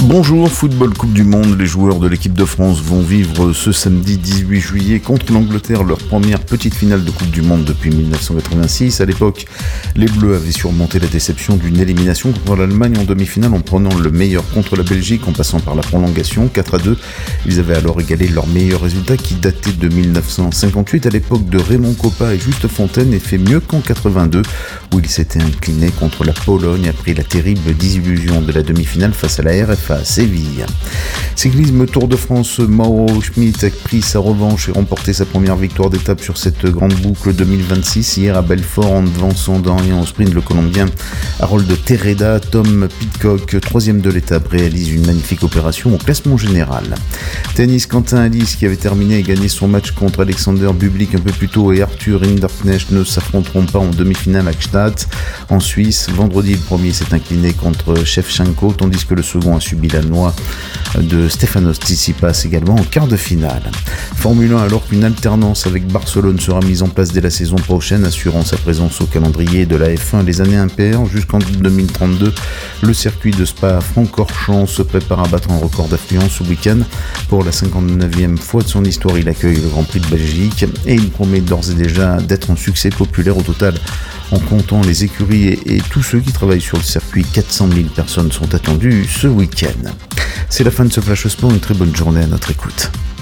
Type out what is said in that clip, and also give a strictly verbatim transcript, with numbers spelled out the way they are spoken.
Bonjour, football Coupe du Monde, les joueurs de l'équipe de France vont vivre ce samedi dix-huit juillet contre l'Angleterre leur première petite finale de Coupe du Monde depuis dix-neuf cent quatre-vingt-six. À l'époque, les Bleus avaient surmonté la déception d'une élimination contre l'Allemagne en demi-finale en prenant le meilleur contre la Belgique en passant par la prolongation quatre à deux. Ils avaient alors égalé leur meilleur résultat qui datait de dix-neuf cent cinquante-huit à l'époque de Raymond Kopa et Juste Fontaine et fait mieux qu'en quatre-vingt-deux où ils s'étaient inclinés contre la Pologne après la terrible désillusion de la demi-finale face à la R F A à Séville. Cyclisme Tour de France, Mauro Schmid a pris sa revanche et remporté sa première victoire d'étape sur cette grande boucle deux mille vingt-six hier à Belfort en devançant d'un rien au sprint le Colombien Harold Terreda. Tom Pidcock, troisième de l'étape, réalise une magnifique opération au classement général. Tennis, Quentin Halys qui avait terminé et gagné son match contre Alexander Bublik un peu plus tôt et Arthur Hinderknecht ne s'affronteront pas en demi-finale à Gstaad en Suisse. Vendredi, le premier s'est incliné contre Shevchenko tandis que le second a subi la noix de Stefanos Tsitsipas également en quart de finale. Formule un, alors qu'une alternance avec Barcelone sera mise en place dès la saison prochaine, assurant sa présence au calendrier de la F un les années impaires jusqu'en deux mille trente-deux. Le circuit de Spa-Francorchamps se prépare à battre un record d'affluence ce week-end. Pour la cinquante-neuvième fois de son histoire, il accueille le Grand Prix de Belgique et il promet d'ores et déjà d'être un succès populaire au total. En comptant les écuries et, et tous ceux qui travaillent sur le circuit, quatre cent mille personnes sont attendues ce week-end. C'est la fin de ce Flash Sport, une très bonne journée à notre écoute.